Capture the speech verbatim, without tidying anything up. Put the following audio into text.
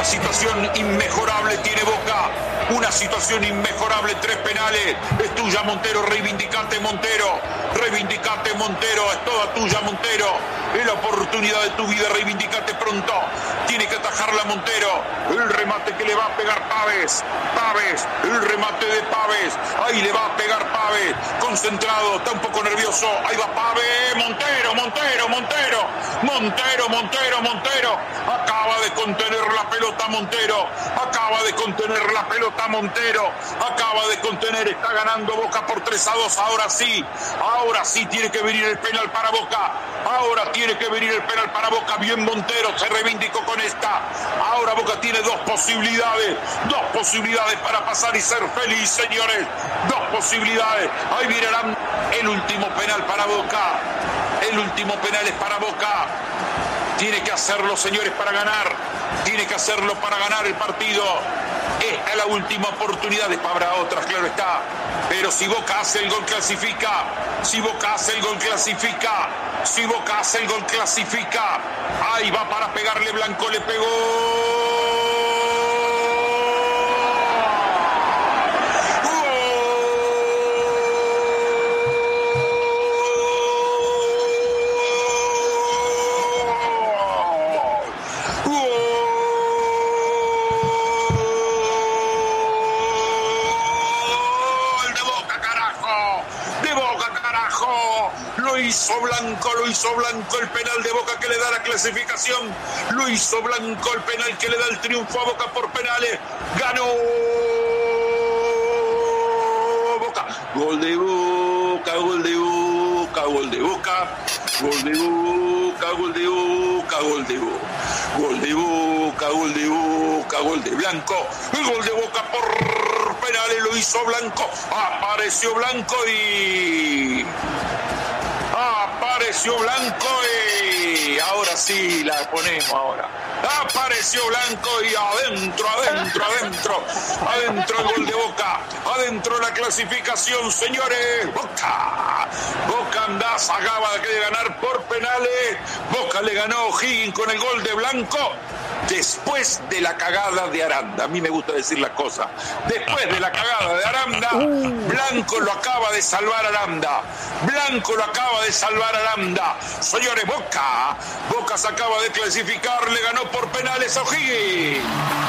situación inmejorable tiene Boca. Una situación inmejorable, tres penales. Es tuya, Montero, reivindicate, Montero. Reivindicate, Montero, es toda tuya, Montero. Es la oportunidad de tu vida, reivindicate pronto. Tiene que atajarla Montero. El remate que le va a pegar Pávez. Pávez, el remate de Pávez. Ahí le va a pegar Pávez. Concentrado, está un poco nervioso. Ahí va Pávez. Montero, Montero, Montero. Montero, Montero, Montero. Acaba de contener la pelota Montero. Acaba de contener la pelota Montero. Acaba de contener. Está ganando Boca por tres a dos. Ahora sí. Ahora sí tiene que venir el penal para Boca. Ahora tiene que venir el penal para Boca. Bien Montero, se reivindicó con esta. Ahora Boca tiene dos posibilidades. Dos posibilidades para pasar y ser feliz, señores. Dos posibilidades. Ahí viene el último penal para Boca. El último penal es para Boca. Tiene que hacerlo, señores, para ganar. Tiene que hacerlo para ganar el partido. Esta es la última oportunidad. Después habrá otras, claro está. Pero si Boca hace el gol, clasifica. Si Boca hace el gol, clasifica. Si Boca hace el gol, clasifica. Ahí va para pegarle Blanco, le pegó. Lo hizo Blanco, lo hizo Blanco, el penal de Boca que le da la clasificación. Lo hizo Blanco, el penal que le da el triunfo a Boca por penales. Ganó Boca. Gol de Boca, gol de Boca, gol de Boca. Gol de Boca, gol de Boca, gol de Boca. Gol de Boca, gol de Boca, gol de Blanco. El gol de Boca por penales lo hizo Blanco. Apareció Blanco y... Apareció Blanco y ahora sí la ponemos ahora. Apareció Blanco y adentro, adentro, adentro, adentro el gol de Boca, adentro la clasificación, señores. Boca, Boca Andás acaba de ganar por penales. Boca le ganó a O'Higgins con el gol de Blanco. Después de la cagada de Aranda, a mí me gusta decir las cosas. Después de la cagada de Aranda, Blanco lo acaba de salvar Aranda. Blanco lo acaba de salvar Aranda. Señores, Boca, Boca se acaba de clasificar, le ganó por penales a O'Higgins.